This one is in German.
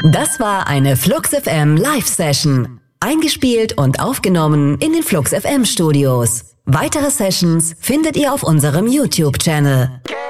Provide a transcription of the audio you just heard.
Das war eine Flux FM Live-Session. Eingespielt und aufgenommen in den Flux FM Studios. Weitere Sessions findet ihr auf unserem YouTube-Channel.